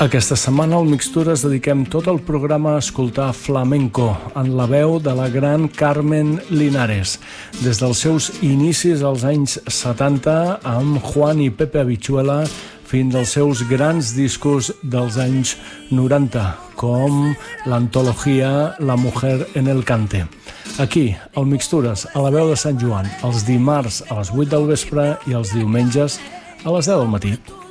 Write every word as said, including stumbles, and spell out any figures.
Aquesta setmana al Mixtures dediquem tot el programa a escoltar flamenco en la veu de la gran Carmen Linares. Des dels seus inicis als anys setanta amb Juan i Pepe Habichuela fins als seus grans discos dels anys noranta, com l'antologia La Mujer en el Cante. Aquí, al Mixtures, a la veu de Sant Joan, els dimarts a les vuit del vespre i els diumenges a les deu del matí.